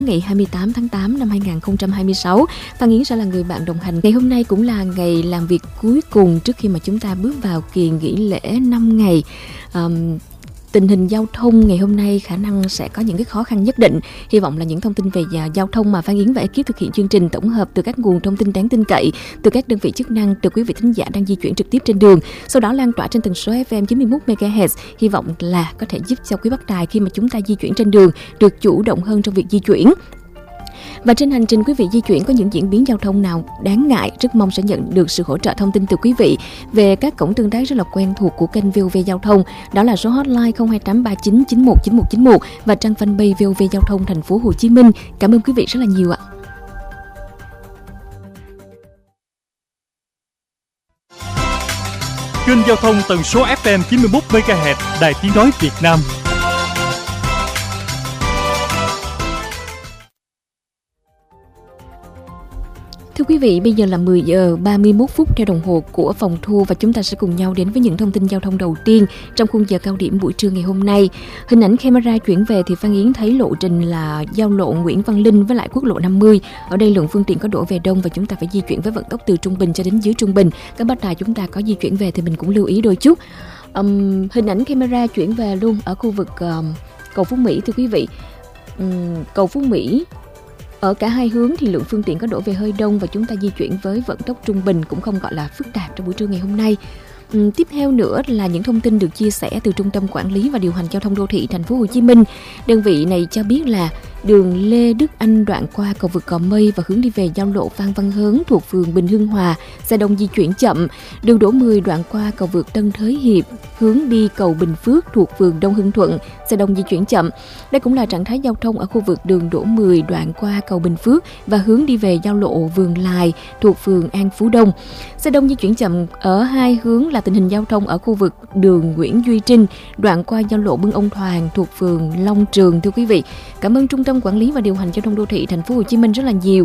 Ngày 28 tháng 8 năm 2026, Phan Yến sẽ là người bạn đồng hành. Ngày hôm nay cũng là ngày làm việc cuối cùng trước khi mà chúng ta bước vào kỳ nghỉ lễ 5 ngày. Tình hình giao thông ngày hôm nay khả năng sẽ có những cái khó khăn nhất định. Hy vọng là những thông tin về giao thông mà Phan Yến và ekip thực hiện chương trình tổng hợp từ các nguồn thông tin đáng tin cậy, từ các đơn vị chức năng, từ quý vị thính giả đang di chuyển trực tiếp trên đường, sau đó lan tỏa trên tần số FM 91 MHz. Hy vọng là có thể giúp cho quý bác tài khi mà chúng ta di chuyển trên đường được chủ động hơn trong việc di chuyển. Và trên hành trình quý vị di chuyển có những diễn biến giao thông nào đáng ngại, rất mong sẽ nhận được sự hỗ trợ thông tin từ quý vị về các cổng tương tác rất là quen thuộc của kênh VOV Giao thông. Đó là số hotline 02839 919191 và trang fanpage VOV Giao thông thành phố Hồ Chí Minh. Cảm ơn quý vị rất là nhiều ạ. Kênh giao thông tần số FM 91 MHz, Đài Tiếng nói Việt Nam. Thưa quý vị, bây giờ là 10 giờ 31 phút theo đồng hồ của phòng thu và chúng ta sẽ cùng nhau đến với những thông tin giao thông đầu tiên trong khung giờ cao điểm buổi trưa ngày hôm nay. Hình ảnh camera chuyển về thì Phan Yến thấy lộ trình là giao lộ Nguyễn Văn Linh với lại quốc lộ 50. Ở đây lượng phương tiện có đổ về đông và chúng ta phải di chuyển với vận tốc từ trung bình cho đến dưới trung bình. Các bác tài chúng ta có di chuyển về thì mình cũng lưu ý đôi chút. Hình ảnh camera chuyển về luôn ở khu vực cầu Phú Mỹ thưa quý vị. Cầu Phú Mỹ ở cả hai hướng thì lượng phương tiện có đổ về hơi đông và chúng ta di chuyển với vận tốc trung bình cũng không gọi là phức tạp trong buổi trưa ngày hôm nay. Tiếp theo nữa là những thông tin được chia sẻ từ Trung tâm Quản lý và Điều hành Giao thông Đô thị Thành phố Hồ Chí Minh. Đơn vị này cho biết là đường Lê Đức Anh đoạn qua cầu vượt Cò Mây và hướng đi về giao lộ Phan Văn Hớn thuộc phường Bình Hưng Hòa, xe đông di chuyển chậm. Đường Đỗ 10 đoạn qua cầu vượt Tân Thới Hiệp, hướng đi cầu Bình Phước thuộc phường Đông Hưng Thuận, xe đông di chuyển chậm. Đây cũng là trạng thái giao thông ở khu vực đường Đỗ 10 đoạn qua cầu Bình Phước và hướng đi về giao lộ Vườn Lài thuộc phường An Phú Đông. Xe đông di chuyển chậm ở hai hướng là tình hình giao thông ở khu vực đường Nguyễn Duy Trinh đoạn qua giao lộ Bưng Ông Thoàng thuộc phường Long Trường thưa quý vị. Cảm ơn Trung tâm Quản lý và Điều hành Giao thông Đô thị Thành phố Hồ Chí Minh rất là nhiều.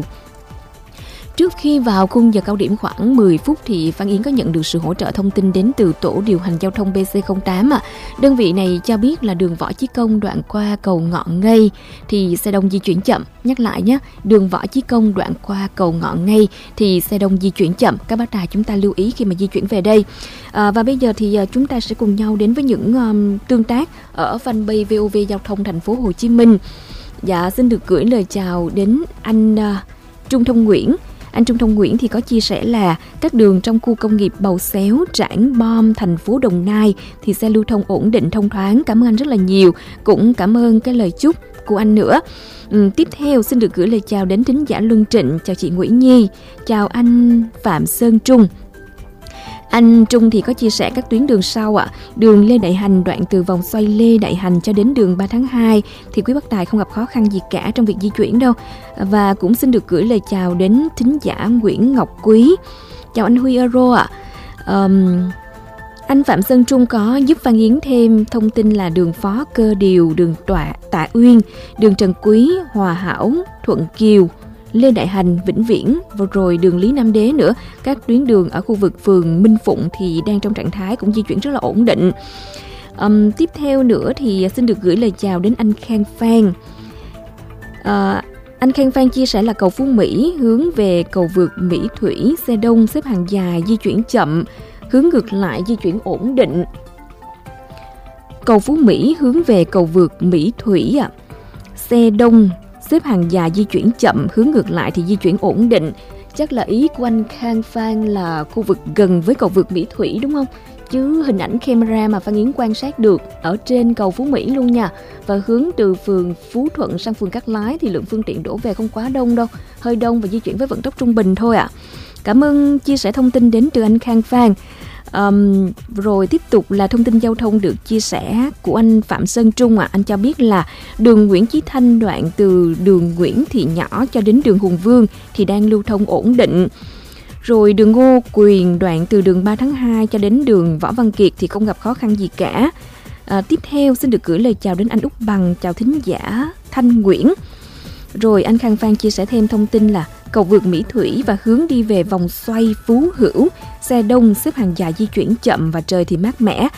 Trước khi vào khung giờ cao điểm khoảng 10 phút thì Phan Yến có nhận được sự hỗ trợ thông tin đến từ tổ điều hành giao thông BC08. Đơn vị này cho biết là đường Võ Chí Công đoạn qua cầu Ngọn Ngây thì xe đông di chuyển chậm. Nhắc lại nhé, đường Võ Chí Công đoạn qua cầu Ngọn Ngây thì xe đông di chuyển chậm. Các bác tài chúng ta lưu ý khi mà di chuyển về đây. Và bây giờ thì chúng ta sẽ cùng nhau đến với những tương tác ở fanpage VOV Giao thông Thành phố Hồ Chí Minh. Dạ, xin được gửi lời chào đến anh Trung Thông Nguyễn. Anh Trung Thông Nguyễn thì có chia sẻ là các đường trong khu công nghiệp Bầu Xéo, Trảng Bom, thành phố Đồng Nai thì xe lưu thông ổn định thông thoáng. Cảm ơn anh rất là nhiều. Cũng cảm ơn cái lời chúc của anh nữa. Tiếp theo xin được gửi lời chào đến thính giả Luân Trịnh, chào chị Nguyễn Nhi, chào anh Phạm Sơn Trung. Anh Trung thì có chia sẻ các tuyến đường sau ạ. Đường Lê Đại Hành đoạn từ vòng xoay Lê Đại Hành cho đến đường 3 tháng 2 thì quý bác tài không gặp khó khăn gì cả trong việc di chuyển đâu. Và cũng xin được gửi lời chào đến thính giả Nguyễn Ngọc Quý. Chào anh Huy Euro ạ. Anh Phạm Sơn Trung có giúp Phan Yến thêm thông tin là đường Phó Cơ Điều, đường Tạ Uyên, đường Trần Quý, Hòa Hảo, Thuận Kiều, Lê Đại Hành, Vĩnh Viễn và rồi đường Lý Nam Đế nữa. Các tuyến đường ở khu vực phường Minh Phụng thì đang trong trạng thái cũng di chuyển rất là ổn định. Tiếp theo nữa thì xin được gửi lời chào đến anh Khang Phan. Anh Khang Phan chia sẻ là cầu Phú Mỹ hướng về cầu vượt Mỹ Thủy, xe đông xếp hàng dài di chuyển chậm, hướng ngược lại di chuyển ổn định. Cầu Phú Mỹ hướng về cầu vượt Mỹ Thủy xe đông xếp hàng dài di chuyển chậm, hướng ngược lại thì di chuyển ổn định. Chắc là ý của anh Khang Phan là khu vực gần với cầu vượt Mỹ Thủy đúng không? Chứ hình ảnh camera mà Phan Yến quan sát được ở trên cầu Phú Mỹ luôn nha. Và hướng từ phường Phú Thuận sang phường Cát Lái thì lượng phương tiện đổ về không quá đông đâu, hơi đông và di chuyển với vận tốc trung bình thôi ạ. Cảm ơn chia sẻ thông tin đến từ anh Khang Phan. Rồi tiếp tục là thông tin giao thông được chia sẻ của anh Phạm Sơn Trung Anh cho biết là đường Nguyễn Chí Thanh đoạn từ đường Nguyễn Thị Nhỏ cho đến đường Hùng Vương thì đang lưu thông ổn định. Rồi đường Ngô Quyền đoạn từ đường 3 tháng 2 cho đến đường Võ Văn Kiệt thì không gặp khó khăn gì cả. Tiếp theo xin được gửi lời chào đến anh Úc Bằng, chào thính giả Thanh Nguyễn. Rồi anh Khang Phan chia sẻ thêm thông tin là cầu vượt Mỹ Thủy và hướng đi về vòng xoay Phú Hữu, xe đông xếp hàng dài di chuyển chậm và trời thì mát mẻ.